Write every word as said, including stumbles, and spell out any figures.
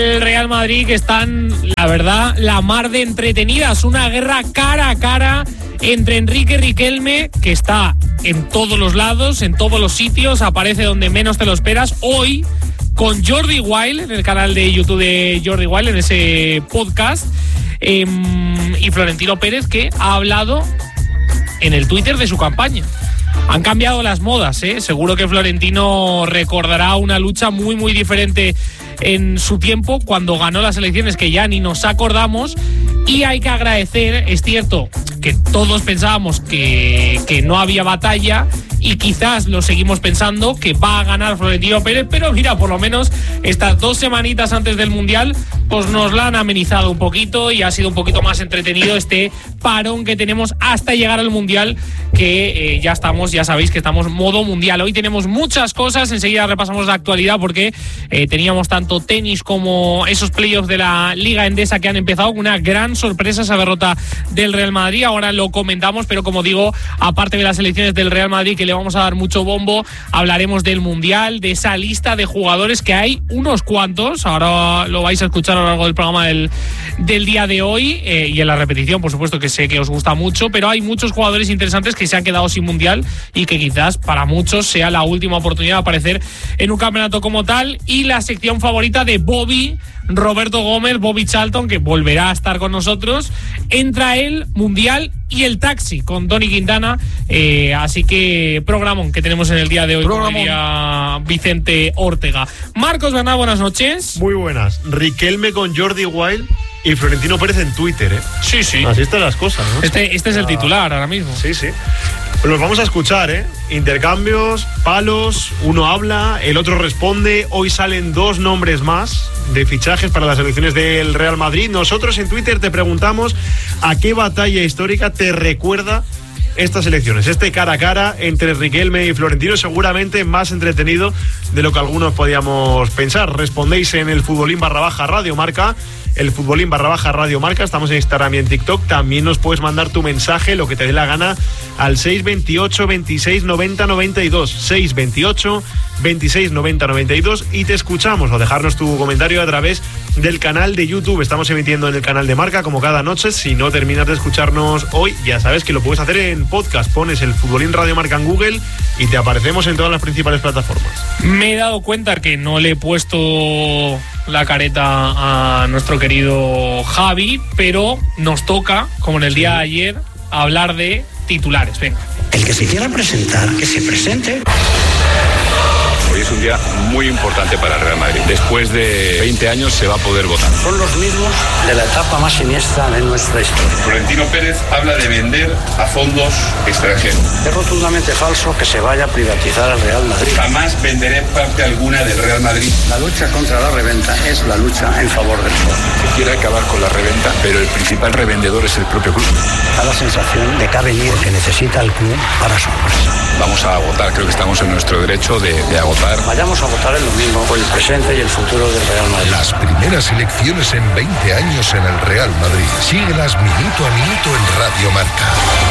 El Real Madrid, que están, la verdad, la mar de entretenidas. Una guerra cara a cara entre Enrique Riquelme, que está en todos los lados, en todos los sitios, aparece donde menos te lo esperas. Hoy, con Jordi Wild, en el canal de YouTube de Jordi Wild, en ese podcast, eh, y Florentino Pérez, que ha hablado en el Twitter de su campaña. Han cambiado las modas, ¿eh? Seguro que Florentino recordará una lucha muy, muy diferente en su tiempo, cuando ganó las elecciones, que ya ni nos acordamos. Y hay que agradecer, es cierto, que todos pensábamos que, que no había batalla, y quizás lo seguimos pensando, que va a ganar Florentino Pérez, pero mira, por lo menos estas dos semanitas antes del Mundial, pues nos la han amenizado un poquito y ha sido un poquito más entretenido este parón que tenemos hasta llegar al Mundial, que eh, ya estamos, ya sabéis que estamos modo Mundial. Hoy tenemos muchas cosas, enseguida repasamos la actualidad, porque eh, teníamos tanto tenis como esos playoffs de la Liga Endesa que han empezado con una gran sorpresa, esa derrota del Real Madrid. Ahora lo comentamos, pero como digo, aparte de las elecciones del Real Madrid, que le vamos a dar mucho bombo, hablaremos del Mundial, de esa lista de jugadores, que hay unos cuantos. Ahora lo vais a escuchar a lo largo del programa del, del día de hoy, eh, y en la repetición, por supuesto, que sé que os gusta mucho, pero hay muchos jugadores interesantes que se han quedado sin Mundial y que quizás para muchos sea la última oportunidad de aparecer en un campeonato como tal. Y la sección favorita de Bobby, Roberto Gómez, Bobby Charlton, que volverá a estar con nosotros. Entra el Mundial y el taxi con Tony Quintana, eh, así que programón que tenemos en el día de hoy. Programón. Con el día Vicente Ortega. Marcos Bernal, buenas noches. Muy buenas. Riquelme con Jordi Wild y Florentino Pérez en Twitter, ¿eh? Sí, sí. Así están las cosas, ¿no? Este, este es el titular ahora mismo. Sí, sí. Los vamos a escuchar, ¿eh? Intercambios, palos, uno habla, el otro responde. Hoy salen dos nombres más de fichajes para las elecciones del Real Madrid. Nosotros en Twitter te preguntamos a qué batalla histórica te recuerda estas elecciones. Este cara a cara entre Riquelme y Florentino, seguramente más entretenido de lo que algunos podíamos pensar. Respondéis en el futbolín barra baja Radio Marca, el futbolín barra baja Radio Marca. Estamos en Instagram y en TikTok. También nos puedes mandar tu mensaje, lo que te dé la gana, al seis veintiocho, veintiséis, noventa, noventa y dos. seis veintiocho, veintiséis, noventa, noventa y dos. Y te escuchamos, o dejarnos tu comentario a través del canal de YouTube. Estamos emitiendo en el canal de Marca como cada noche. Si no terminas de escucharnos hoy, ya sabes que lo puedes hacer en podcast. Pones el futbolín Radio Marca en Google y te aparecemos en todas las principales plataformas. Me he dado cuenta que no le he puesto la careta a nuestro querido Javi, pero nos toca, como en el día de ayer, hablar de titulares. Venga. El que se quiera presentar, que se presente. Hoy es un día muy importante para el Real Madrid. Después de veinte años se va a poder votar. Son los mismos de la etapa más siniestra de nuestra historia. Florentino Pérez habla de vender a fondos extranjeros. Es rotundamente falso que se vaya a privatizar el Real Madrid. Jamás venderé parte alguna del Real Madrid. La lucha contra la reventa es la lucha en favor del pueblo. Se quiere acabar con la reventa, pero el principal revendedor es el propio club. Da la sensación de que ha venido que necesita el club para su empresa. Vamos a votar, creo que estamos en nuestro derecho de, de agotar. Vayamos a votar el domingo por el presente y el futuro del Real Madrid. Las primeras elecciones en veinte años en el Real Madrid. Síguelas minuto a minuto en Radio Marca.